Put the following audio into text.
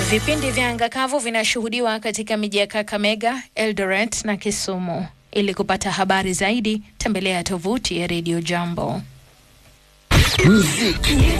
Vipindi vya anga kavu vinashuhudiwa katika miji ya Kakamega, Eldoret na Kisumu. Ili kupata habari zaidi, tembelea tovuti ya Radio Jambo.